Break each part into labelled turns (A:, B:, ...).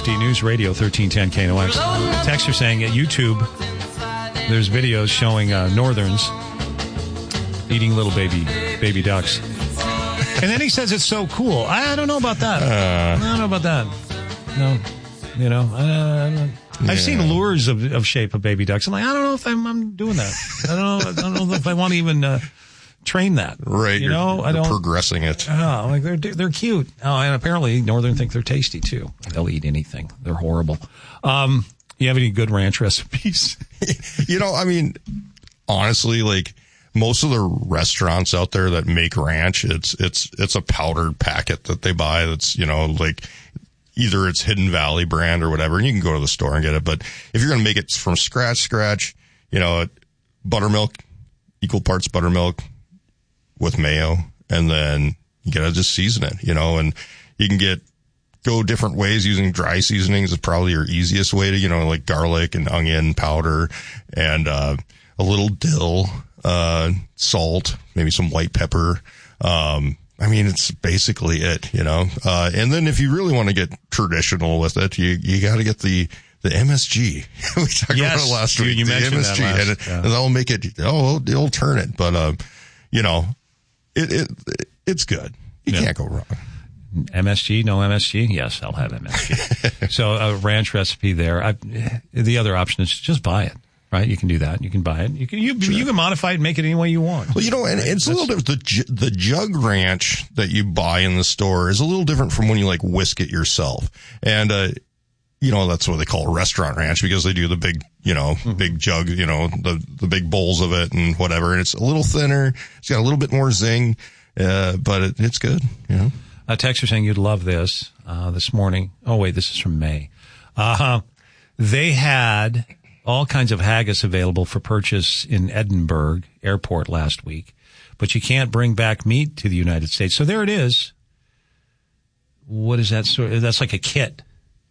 A: 7:50 News Radio 1310 KNOX. Texter saying at YouTube, there's videos showing Northerns eating little baby ducks. And then he says it's so cool. I don't know about that. I don't know about that. No, you know, I've seen lures of shape of baby ducks. I'm like, I don't know if I'm doing that. I don't know if I want to even train that.
B: Right.
A: You know,
B: you're progressing it.
A: Oh, like they're cute. Oh, and apparently Northern think they're tasty too. They'll eat anything. They're horrible. You have any good ranch recipes?
B: You know, I mean, honestly, like most of the restaurants out there that make ranch, it's a powdered packet that they buy. That's, you know, like either it's Hidden Valley brand or whatever, and you can go to the store and get it. But if you're going to make it from scratch, you know, buttermilk, equal parts buttermilk with mayo, and then you gotta just season it, you know, and you can go different ways. Using dry seasonings is probably your easiest way to, you know, like garlic and onion powder and a little dill, salt, maybe some white pepper. I mean, it's basically it, you know. And then if you really want to get traditional with it, you got to get the MSG. We talked about it last week.
A: You mentioned
B: MSG,
A: that
B: and that'll make it. It'll turn it. But you know, it's good. You can't go wrong.
A: MSG, no MSG? Yes, I'll have MSG. So a ranch recipe there. The other option is just buy it. Right, you can do that. You can buy it. You can modify it and make it any way you want.
B: Well, you know, and it's a little different. The jug ranch that you buy in the store is a little different from when you like whisk it yourself. And you know, that's what they call restaurant ranch, because they do the big, you know, big jug, you know, the big bowls of it and whatever. And it's a little thinner. It's got a little bit more zing, but it's good. You know,
A: a texter saying you'd love this this morning. Oh wait, this is from May. They had all kinds of haggis available for purchase in Edinburgh Airport last week, but you can't bring back meat to the United States. So there it is. What is that? That's like a kit.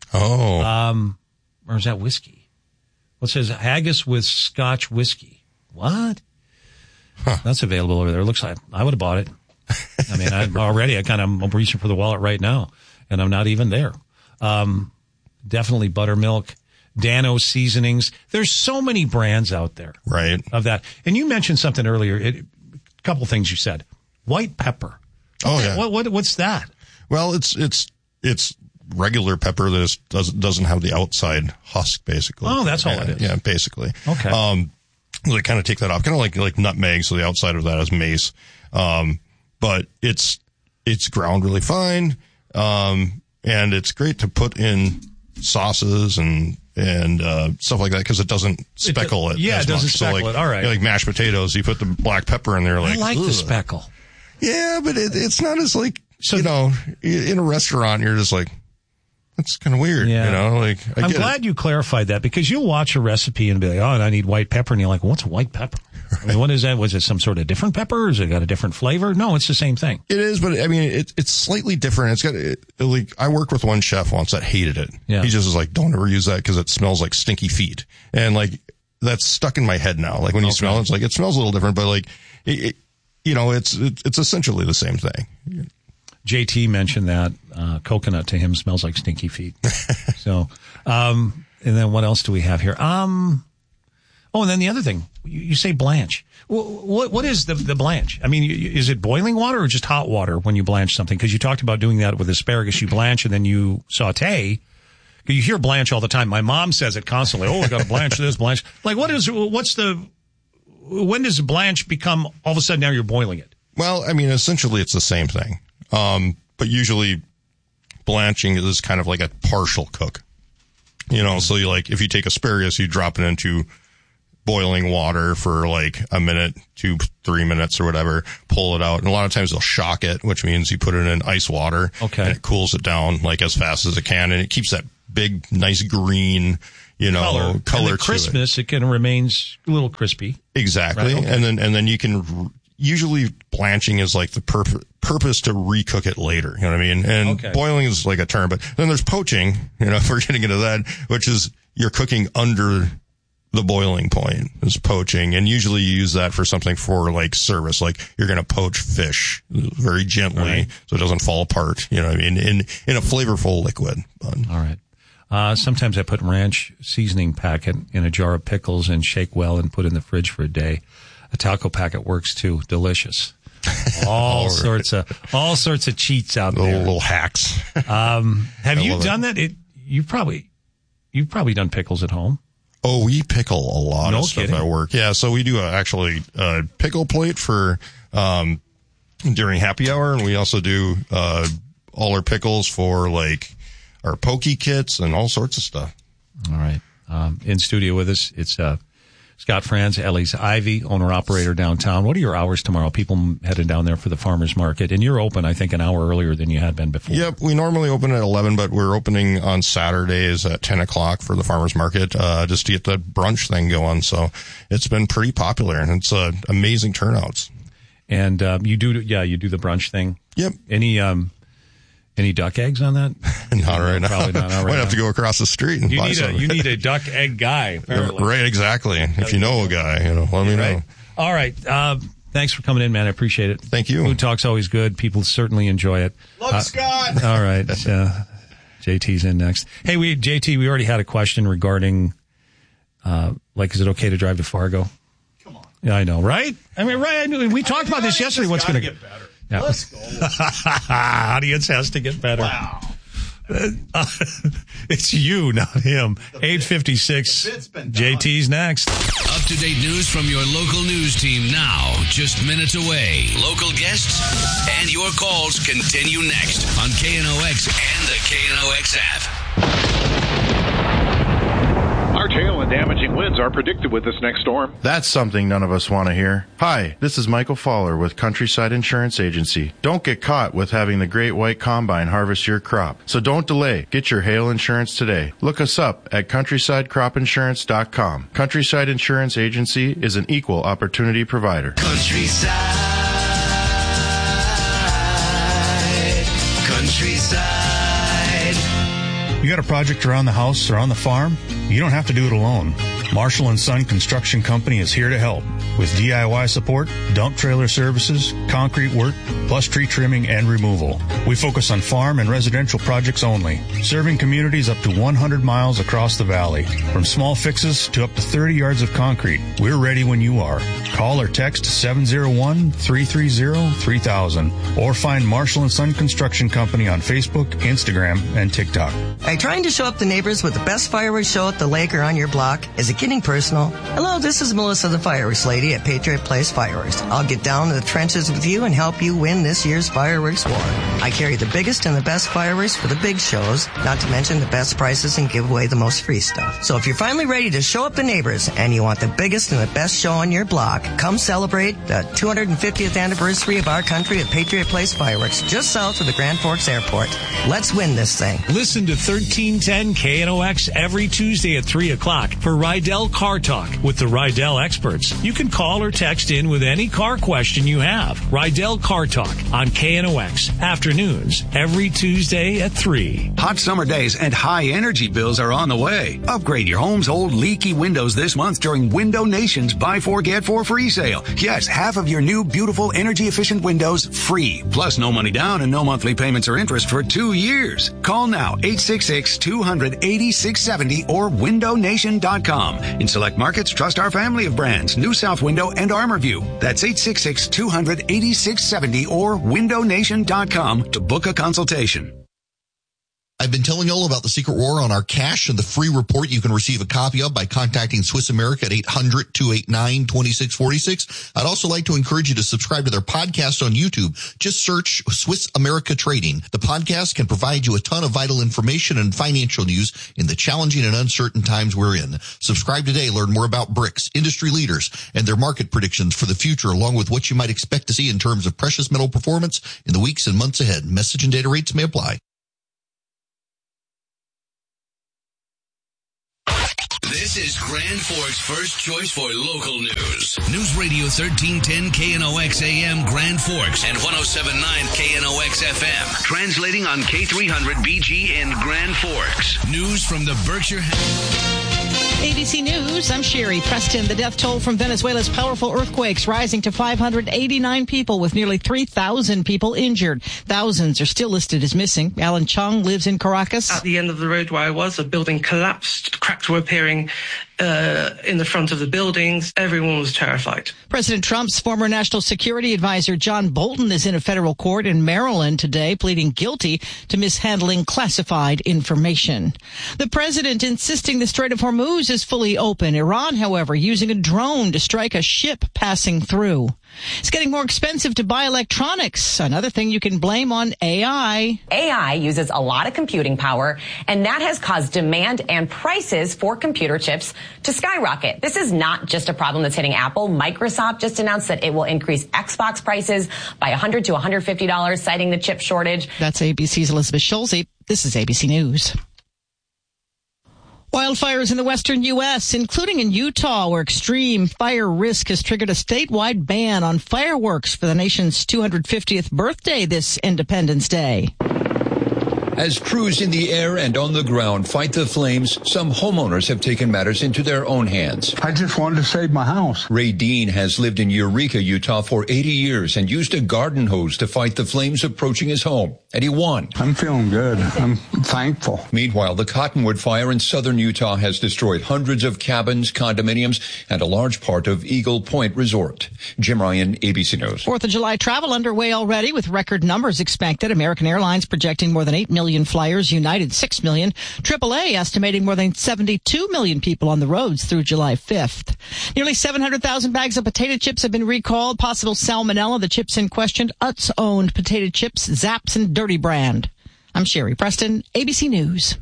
B: Oh.
A: Or is that whiskey? Well, it says haggis with Scotch whiskey. What? Huh. That's available over there. It looks like I would have bought it. I mean, I'm reaching for the wallet right now, and I'm not even there. Definitely buttermilk. Dano seasonings. There's so many brands out there.
B: Right.
A: Of that. And you mentioned something earlier. A couple things you said. White pepper.
B: Oh, yeah.
A: What's that? Well,
B: it's regular pepper that doesn't have the outside husk, basically.
A: Oh, that's all it is.
B: Yeah, basically.
A: Okay.
B: They kind of take that off. Kind of like nutmeg, so the outside of that is mace. But it's ground really fine. And it's great to put in sauces and stuff like that, because it doesn't speckle it.
A: Yeah,
B: as
A: it doesn't
B: much.
A: speckle
B: So
A: it. All right.
B: Like mashed potatoes, you put the black pepper in there. Like,
A: I like the speckle.
B: Yeah, but it's not as like, so, you know, in a restaurant, you're just like, that's kind of weird.
A: Yeah.
B: You know, like,
A: I'm glad you clarified that, because you'll watch a recipe and be like, oh, and I need white pepper. And you're like, well, what's white pepper? I mean, what is that? Was it some sort of different pepper? Or has it got a different flavor? No, it's the same thing.
B: It is, but I mean, it's slightly different. It's got, like, I worked with one chef once that hated it.
A: Yeah.
B: He just was like, don't ever use that because it smells like stinky feet. And like, that's stuck in my head now. Like when you smell it, it's like, it smells a little different, but like, you know, it's essentially the same thing.
A: JT mentioned that, coconut to him smells like stinky feet. So, and then what else do we have here? Oh, and then the other thing, you say blanch. What is the blanch? I mean, is it boiling water or just hot water when you blanch something? Because you talked about doing that with asparagus. You blanch and then you saute. You hear blanch all the time. My mom says it constantly. Oh, I got to blanch this, blanch. Like, when does blanch become all of a sudden now you're boiling it?
B: Well, I mean, essentially it's the same thing. But usually blanching is kind of like a partial cook. You know, so if you take asparagus, you drop it into boiling water for like a minute, 2-3 minutes or whatever, pull it out. And a lot of times they'll shock it, which means you put it in ice water.
A: Okay.
B: And it cools it down like as fast as it can. And it keeps that big, nice green, you know, color
A: and the crispness, it can remains a little crispy.
B: Exactly.
A: Right, okay.
B: And then you can, usually blanching is like the purpose to recook it later. You know what I mean? And boiling is like a term, but then there's poaching, you know, if we're getting into that, which is you're cooking under the boiling point is poaching. And usually you use that for something for like service, like you're going to poach fish very gently so it doesn't fall apart. You know what I mean? In a flavorful liquid.
A: All right. Sometimes I put ranch seasoning packet in a jar of pickles and shake well and put in the fridge for a day. A talco packet works too. Delicious. All sorts of cheats out there.
B: Little hacks.
A: Have you done that? You've probably done pickles at home.
B: Oh, we pickle a lot of stuff
A: kidding.
B: at work. Yeah, so we do a pickle plate for during happy hour, and we also do all our pickles for like our pokey kits and all sorts of stuff.
A: All right. In studio with us, it's Scott Franz, Ellie's Ivy, owner-operator downtown. What are your hours tomorrow? People headed down there for the farmer's market. And you're open, I think, an hour earlier than you had been before.
B: Yep, we normally open at 11, but we're opening on Saturdays at 10 o'clock for the farmer's market, just to get that brunch thing going. So it's been pretty popular, and it's amazing turnouts.
A: And you do the brunch thing?
B: Yep.
A: Any duck eggs on that?
B: Not right now.
A: Probably not right
B: Might
A: now.
B: have to go across the street and buy some.
A: You need a duck egg guy, apparently.
B: Right, exactly. If you know a guy, let me know.
A: All right. Thanks for coming in, man. I appreciate it.
B: Thank you.
A: Food Talk's always good. People certainly enjoy it.
C: Love Scott.
A: All right. JT's in next. Hey, JT, we already had a question regarding, is it okay to drive to Fargo?
C: Come on.
A: Yeah, I know, right? I mean, right. We talked about this yesterday. What's going to
C: get better?
A: Yeah.
C: Let's go.
A: Audience has to get better.
C: Wow.
A: It's you, not him. 8:56. JT's next.
D: Up-to-date news from your local news team now, just minutes away. Local guests and your calls continue next on KNOX and the KNOX app.
E: Large hail and damaging winds are predicted with this next storm.
F: That's something none of us want to hear. Hi, this is Michael Fowler with Countryside Insurance Agency. Don't get caught with having the Great White Combine harvest your crop. So don't delay. Get your hail insurance today. Look us up at CountrysideCropInsurance.com. Countryside Insurance Agency is an equal opportunity provider.
D: Countryside.
G: You got a project around the house or on the farm? You don't have to do it alone. Marshall & Son Construction Company is here to help with DIY support, dump trailer services, concrete work, plus tree trimming and removal. We focus on farm and residential projects only, serving communities up to 100 miles across the valley. From small fixes to up to 30 yards of concrete, we're ready when you are. Call or text 701-330-3000 or find Marshall & Son Construction Company on Facebook, Instagram, and TikTok.
H: Are you trying to show up the neighbors with the best fireworks show at the lake or on your block? Is it getting personal? Hello, this is Melissa the Fireworks Lady at Patriot Place Fireworks. I'll get down to the trenches with you and help you win this year's fireworks war. I carry the biggest and the best fireworks for the big shows, not to mention the best prices and give away the most free stuff. So if you're finally ready to show up the neighbors and you want the biggest and the best show on your block, come celebrate the 250th anniversary of our country at Patriot Place Fireworks, just south of the Grand Forks Airport. Let's win this thing.
I: Listen to 1310 KNOX every Tuesday at 3 o'clock for Rydell Car Talk with the Rydell experts. You can call or text in with any car question you have. Rydell Car Talk on KNOX afternoons every Tuesday at 3.
J: Hot summer days and high energy bills are on the way. Upgrade your home's old leaky windows this month during Window Nation's Buy 4 Get 4 free sale. Yes, half of your new beautiful energy efficient windows free. Plus no money down and no monthly payments or interest for 2 years. Call now 866-200-8670 or windownation.com. In select markets, trust our family of brands, New South Window and ArmorView. That's 866-200-8670 or windownation.com to book a consultation.
K: I've been telling you all about the Secret War on our cash and the free report you can receive a copy of by contacting Swiss America at 800-289-2646. I'd also like to encourage you to subscribe to their podcast on YouTube. Just search Swiss America Trading. The podcast can provide you a ton of vital information and financial news in the challenging and uncertain times we're in. Subscribe today. Learn more about BRICS, industry leaders, and their market predictions for the future, along with what you might expect to see in terms of precious metal performance in the weeks and months ahead. Message and data rates may apply.
D: This is Grand Forks' first choice for local news. News Radio 1310 KNOX AM Grand Forks and 107.9 KNOX FM. Translating on K300 BG in Grand Forks. News from the Berkshire...
C: ABC News, I'm Sherry Preston. The death toll from Venezuela's powerful earthquakes rising to 589 people with nearly 3,000 people injured. Thousands are still listed as missing. Alan Chung lives in Caracas.
L: At the end of the road where I was, a building collapsed. Cracks were appearing in the front of the buildings. Everyone was terrified.
C: President Trump's former national security advisor John Bolton is in a federal court in Maryland today, pleading guilty to mishandling classified information. The president insisting the Strait of Hormuz is fully open. Iran, however, using a drone to strike a ship passing through. It's getting more expensive to buy electronics. Another thing you can blame on AI.
M: AI uses a lot of computing power, and that has caused demand and prices for computer chips to skyrocket. This is not just a problem that's hitting Apple. Microsoft just announced that it will increase Xbox prices by $100 to $150, citing the chip shortage.
C: That's ABC's Elizabeth Schulze. This is ABC News. Wildfires in the western U.S., including in Utah, where extreme fire risk has triggered a statewide ban on fireworks for the nation's 250th birthday this Independence Day.
N: As crews in the air and on the ground fight the flames, some homeowners have taken matters into their own hands.
O: I just wanted to save my house.
N: Ray Dean has lived in Eureka, Utah for 80 years and used a garden hose to fight the flames approaching his home. And he won.
O: I'm feeling good. I'm thankful.
N: Meanwhile, the Cottonwood fire in southern Utah has destroyed hundreds of cabins, condominiums, and a large part of Eagle Point Resort. Jim Ryan, ABC News.
C: 4th of July travel underway already with record numbers expected. American Airlines projecting more than 8 million flyers, United 6 million. AAA estimating more than 72 million people on the roads through July 5th. Nearly 700,000 bags of potato chips have been recalled. Possible salmonella. The chips in question, Utz-owned potato chips, Zapp's and Dirty Brand. I'm Sherry Preston, ABC News.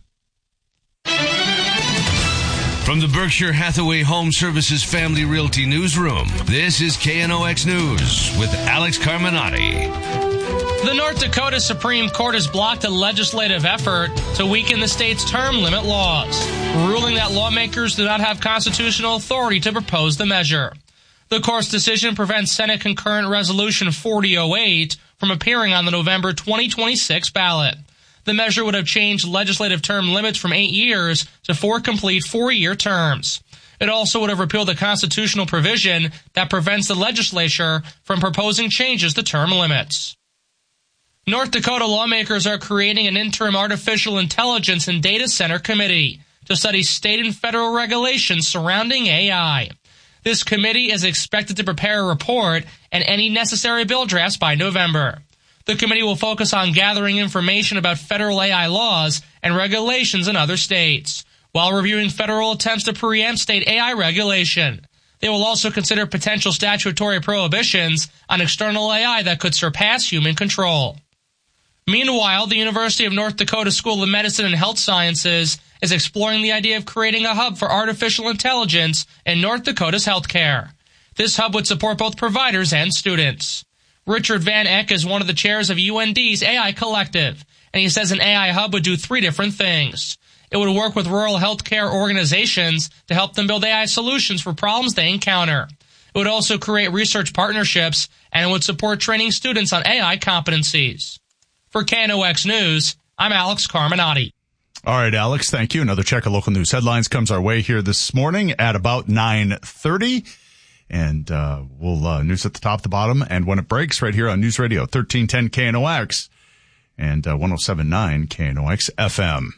D: From the Berkshire Hathaway Home Services Family Realty Newsroom, this is KNOX News with Alex Carminati.
P: The North Dakota Supreme Court has blocked a legislative effort to weaken the state's term limit laws, ruling that lawmakers do not have constitutional authority to propose the measure. The court's decision prevents Senate Concurrent Resolution 4008 from appearing on the November 2026 ballot. The measure would have changed legislative term limits from 8 years to 4 complete 4-year terms. It also would have repealed the constitutional provision that prevents the legislature from proposing changes to term limits. North Dakota lawmakers are creating an interim artificial intelligence and data center committee to study state and federal regulations surrounding AI. This committee is expected to prepare a report and any necessary bill drafts by November. The committee will focus on gathering information about federal AI laws and regulations in other states, while reviewing federal attempts to preempt state AI regulation. They will also consider potential statutory prohibitions on external AI that could surpass human control. Meanwhile, the University of North Dakota School of Medicine and Health Sciences is exploring the idea of creating a hub for artificial intelligence in North Dakota's healthcare. This hub would support both providers and students. Richard Van Eck is one of the chairs of UND's AI Collective, and he says an AI hub would do 3 different things. It would work with rural healthcare organizations to help them build AI solutions for problems they encounter. It would also create research partnerships, and it would support training students on AI competencies. For KNOX News, I'm Alex Carminati.
Q: All right, Alex, thank you. Another check of local news headlines comes our way here this morning at about 9:30. And we'll news at the top, the bottom, and when it breaks right here on News Radio 1310 KNOX and 107.9 KNOX FM.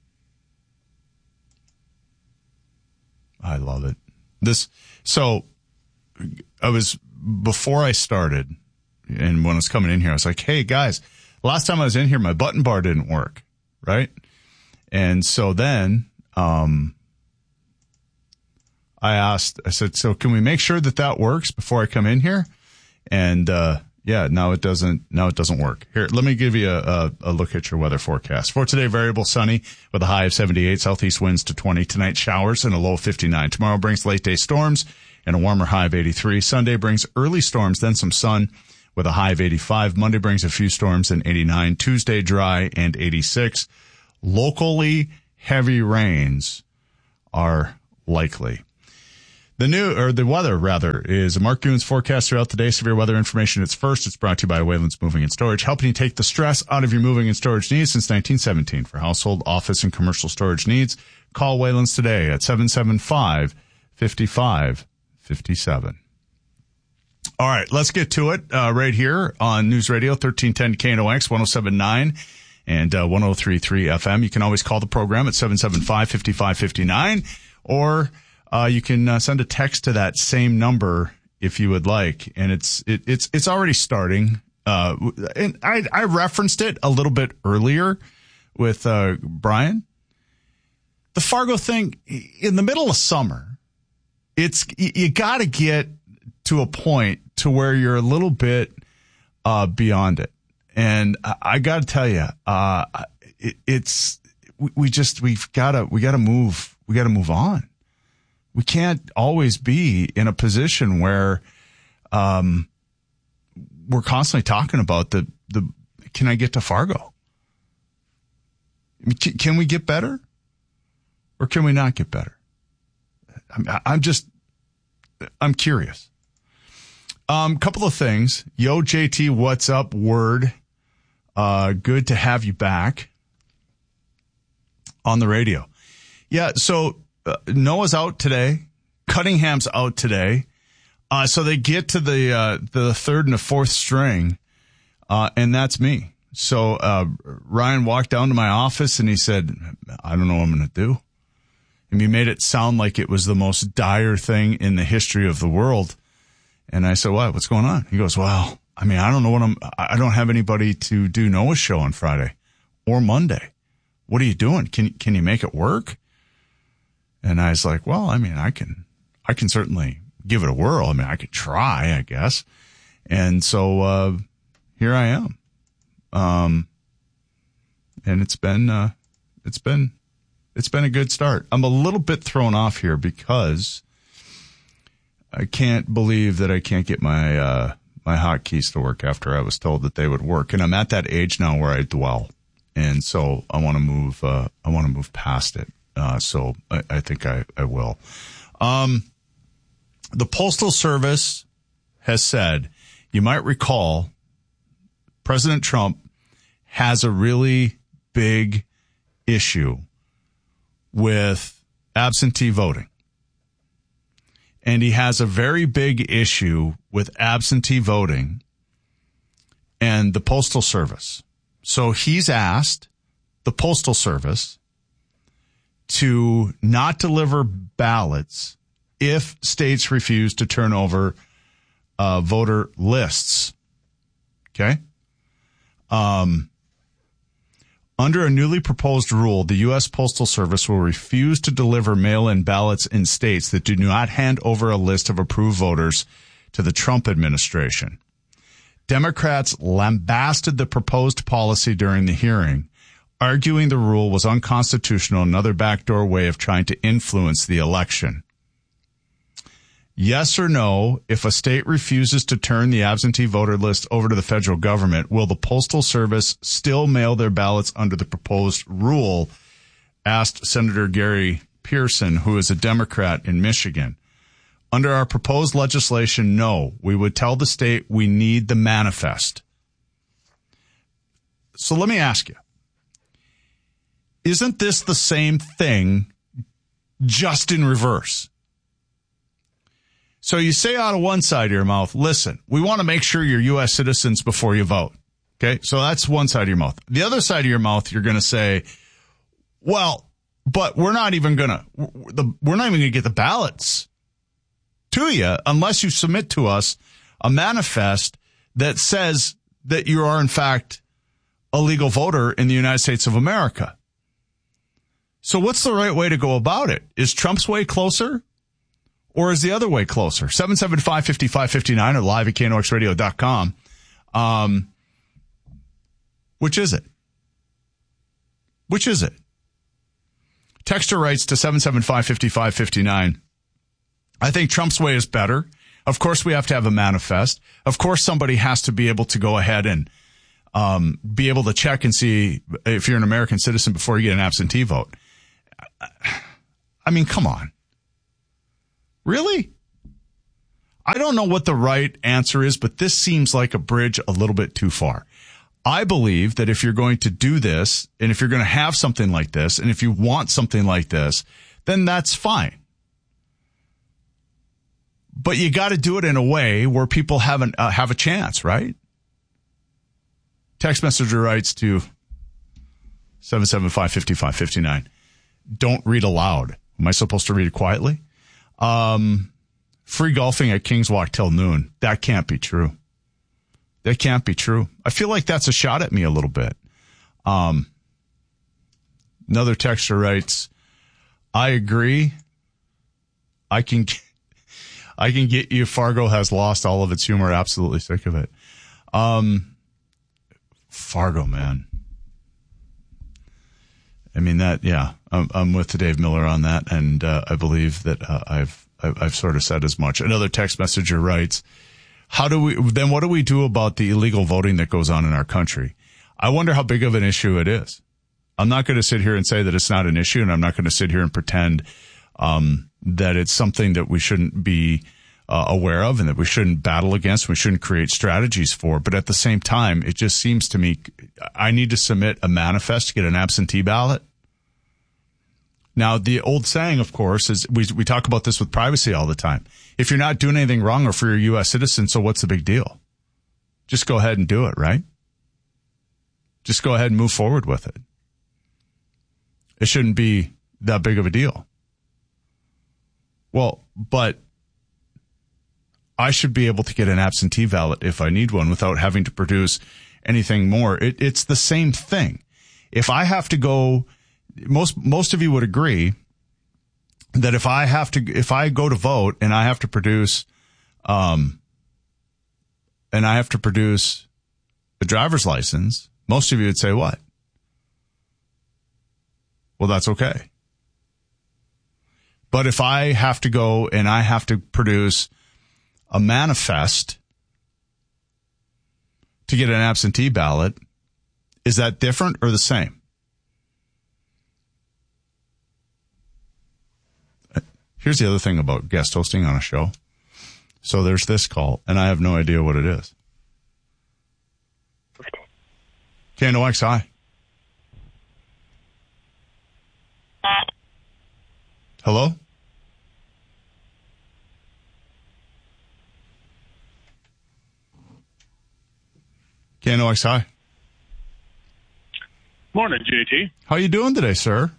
Q: I love it. So before I started and when I was coming in here, I was like, hey guys, last time I was in here, my button bar didn't work, right? And so then, I said, so can we make sure that works before I come in here? And, no, it doesn't work. Here, let me give you a look at your weather forecast. For today, variable sunny with a high of 78, southeast winds to 20. Tonight, showers and a low of 59. Tomorrow brings late day storms and a warmer high of 83. Sunday brings early storms, then some sun with a high of 85. Monday brings a few storms and 89. Tuesday, dry and 86. Locally, heavy rains are likely. The weather, rather, is Mark Goon's forecast throughout the day. Severe weather information. It's first. It's brought to you by Wayland's Moving and Storage, helping you take the stress out of your moving and storage needs since 1917. For household, office, and commercial storage needs, call Wayland's today at 775-5557. All right, let's get to it right here on News Radio 1310 KNOX 107.9 and 103.3 FM. You can always call the program at 775-5559, or you can send a text to that same number if you would like. And it's already starting. And I referenced it a little bit earlier with Brian. The Fargo thing, in the middle of summer, you got to get to a point to where you're a little bit beyond it. And I got to tell you, we've got to move on. We can't always be in a position where we're constantly talking about the can I get to Fargo? Can we get better? Or can we not get better? I'm curious. Couple of things. Yo, JT, what's up? Word. Good to have you back on the radio. Yeah, so Noah's out today. Cunningham's out today. So they get to the third and the fourth string, and that's me. So Ryan walked down to my office and he said, I don't know what I'm going to do. And he made it sound like it was the most dire thing in the history of the world. And I said, what's going on? He goes, well, I mean, I don't know I don't have anybody to do Noah's show on Friday or Monday. What are you doing? Can you make it work? And I was like, well, I mean, I can certainly give it a whirl. I mean, I could try, I guess. And so, here I am. And it's been a good start. I'm a little bit thrown off here because I can't believe that I can't get my hotkeys to work after I was told that they would work. And I'm at that age now where I dwell. And so I want to move past it. So I think I will. The Postal Service has said, you might recall, President Trump has a really big issue with absentee voting. And he has a very big issue with absentee voting and the Postal Service. So he's asked the Postal Service to not deliver ballots if states refuse to turn over voter lists. Okay? Under a newly proposed rule, the U.S. Postal Service will refuse to deliver mail-in ballots in states that do not hand over a list of approved voters to the Trump administration. Democrats lambasted the proposed policy during the hearing, arguing the rule was unconstitutional, another backdoor way of trying to influence the election. Yes or no, if a state refuses to turn the absentee voter list over to the federal government, will the Postal Service still mail their ballots under the proposed rule? Asked Senator Gary Pearson, who is a Democrat in Michigan. Under our proposed legislation, no. We would tell the state we need the manifest. So let me ask you, isn't this the same thing, just in reverse? So you say out of one side of your mouth, listen, we want to make sure you're U.S. citizens before you vote. Okay, so that's one side of your mouth. The other side of your mouth, you're going to say, well, but we're not even going to get the ballots to you unless you submit to us a manifest that says that you are, in fact, a legal voter in the United States of America. So what's the right way to go about it? Is Trump's way closer? Or is the other way closer? 775-5559 or live at KNOXradio.com. Which is it? Which is it? Texter writes to 775-5559. I think Trump's way is better. Of course, we have to have a manifest. Of course, somebody has to be able to go ahead and be able to check and see if you're an American citizen before you get an absentee vote. I mean, come on. Really? I don't know what the right answer is, but this seems like a bridge a little bit too far. I believe that if you're going to do this, and if you're going to have something like this, and if you want something like this, then that's fine. But you got to do it in a way where people have a chance, right? Text messenger writes to 775-5559. Don't read aloud. Am I supposed to read it quietly? Free golfing at Kings Walk till noon. That can't be true. That can't be true. I feel like that's a shot at me a little bit. Another texter writes, I agree. I can get you. Fargo has lost all of its humor. Absolutely sick of it. Fargo, man. I mean that, yeah. I'm with Dave Miller on that, and I believe that I've sort of said as much. Another text messenger writes, what do we do about the illegal voting that goes on in our country? I wonder how big of an issue it is. I'm not going to sit here and say that it's not an issue, and I'm not going to sit here and pretend that it's something that we shouldn't be aware of and that we shouldn't battle against, we shouldn't create strategies for. But at the same time, it just seems to me I need to submit a manifest to get an absentee ballot. Now, the old saying, of course, is we talk about this with privacy all the time. If you're not doing anything wrong or if you're a U.S. citizen, so what's the big deal? Just go ahead and do it, right? Just go ahead and move forward with it. It shouldn't be that big of a deal. Well, but I should be able to get an absentee ballot if I need one without having to produce anything more. It's the same thing. If I have to go, most of you would agree that if I go to vote and I have to produce, a driver's license, most of you would say what? Well, that's okay. But if I have to go and I have to produce a manifest to get an absentee ballot, is that different or the same? Here's the other thing about guest hosting on a show. So there's this call, and I have no idea what it is. KNOX, hi. Hello? KNOX, hi.
R: Morning, JT.
Q: How you doing today, sir?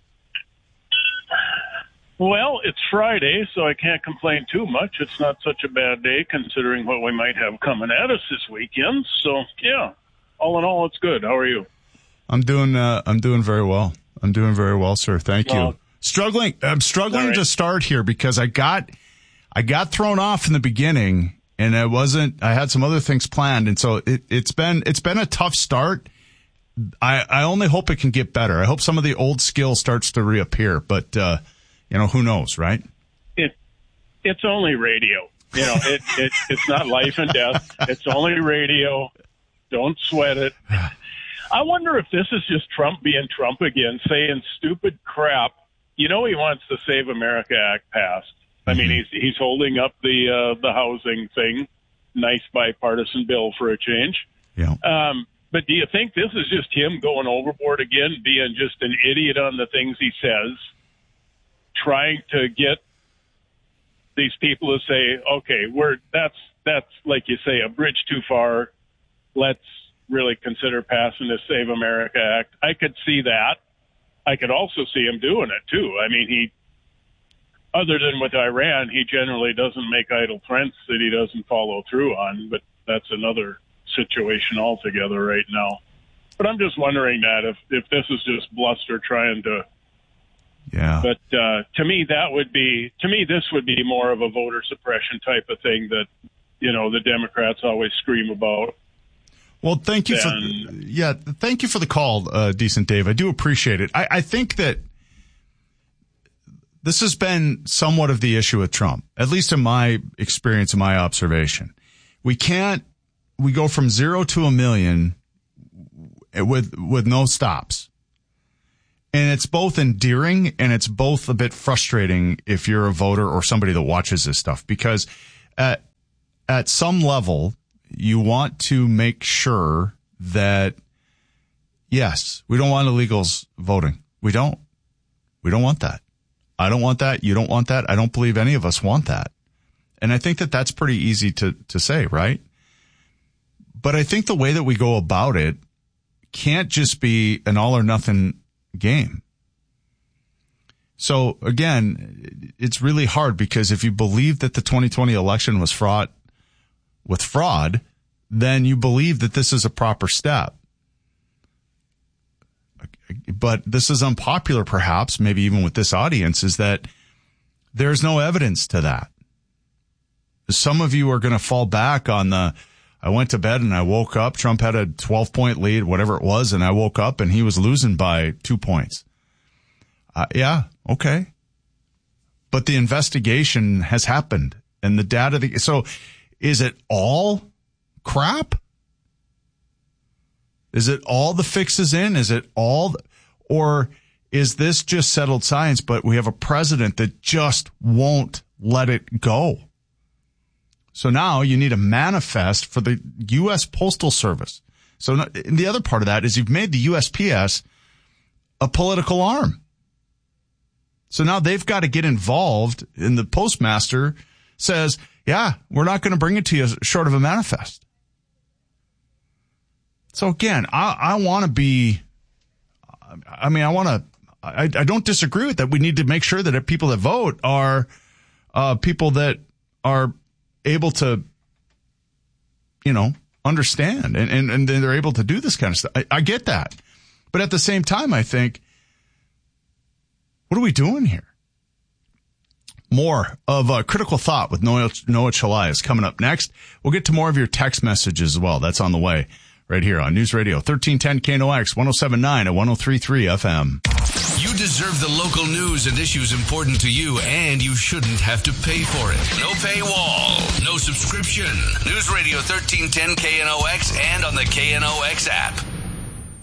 R: Well, it's Friday, so I can't complain too much. It's not such a bad day considering what we might have coming at us this weekend. So, yeah, all in all, it's good. How are you?
Q: I'm doing very well. I'm doing very well, sir. Thank you. I'm struggling to start here because I got thrown off in the beginning, and I had some other things planned, and so it's been a tough start. I only hope it can get better. I hope some of the old skill starts to reappear, but who knows, right?
R: It's only radio. It's not life and death. It's only radio. Don't sweat it. I wonder if this is just Trump being Trump again, saying stupid crap. He wants the Save America Act passed. I mean, he's holding up the housing thing. Nice bipartisan bill for a change.
Q: Yeah.
R: But do you think this is just him going overboard again, being just an idiot on the things he says, trying to get these people to say, okay, that's like you say, a bridge too far. Let's really consider passing the Save America Act. I could see that. I could also see him doing it too. I mean, other than with Iran, he generally doesn't make idle threats that he doesn't follow through on, but that's another situation altogether right now. But I'm just wondering that if this is just bluster trying to.
Q: Yeah.
R: But to me, this would be more of a voter suppression type of thing that, the Democrats always scream about.
Q: Well, thank you for the call, Decent Dave. I do appreciate it. I think that this has been somewhat of the issue with Trump, at least in my experience and my observation. We go from 0 to 1 million with no stops. And it's both endearing and it's both a bit frustrating if you're a voter or somebody that watches this stuff, because at some level you want to make sure that, yes, we don't want illegals voting. We don't want that. I don't want that. You don't want that. I don't believe any of us want that. And I think that that's pretty easy to say, right? But I think the way that we go about it can't just be an all or nothing game. So again, it's really hard, because if you believe that the 2020 election was fraught with fraud, then you believe that this is a proper step. But this is unpopular, perhaps, maybe even with this audience, is that there's no evidence to that. Some of you are going to fall back on I went to bed and I woke up, Trump had a 12-point lead, whatever it was, and I woke up and he was losing by 2 points. Yeah, okay. But the investigation has happened and the data. So is it all crap? Is it all the fixes in? Is it all, or is this just settled science, but we have a president that just won't let it go? So now you need a manifest for the U.S. Postal Service. So the other part of that is you've made the USPS a political arm. So now they've got to get involved, and the postmaster says, yeah, we're not going to bring it to you short of a manifest. So again, I want to be, I don't disagree with that. We need to make sure that people that vote are people that are able to, understand and they're able to do this kind of stuff. I get that. But at the same time, I think, what are we doing here? More of Critical Thought with Noah Chalai is coming up next. We'll get to more of your text messages as well. That's on the way right here on News Radio 1310 KNOX 107.9 and 103.3 FM.
D: You deserve the local news and issues important to you, and you shouldn't have to pay for it. No paywall, no subscription. News Radio 1310 KNOX and on the KNOX app.